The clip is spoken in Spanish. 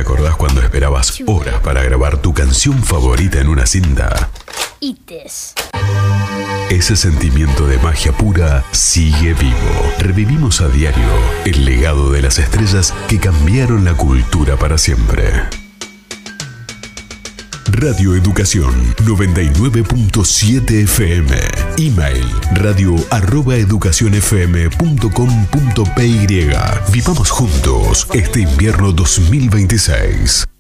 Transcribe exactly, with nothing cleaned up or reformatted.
acordás cuando esperabas horas para grabar tu canción favorita en una cinta? Ites. Ese sentimiento de magia pura sigue vivo. Revivimos a diario el legado de las estrellas que cambiaron la cultura para siempre. Radio Educación noventa y nueve punto siete F M. Email radio arroba educacionfm punto com punto py. Vivamos juntos este invierno dos mil veintiséis.